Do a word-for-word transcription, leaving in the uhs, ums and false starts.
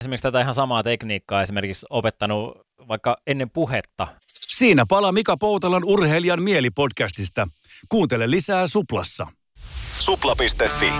esimerkiksi tätä ihan samaa tekniikkaa esimerkiksi opettanut vaikka ennen puhetta. Siinä pala Mika Poutalan Urheilijan mielipodcastista. Kuuntele lisää Suplassa. Supla piste fi.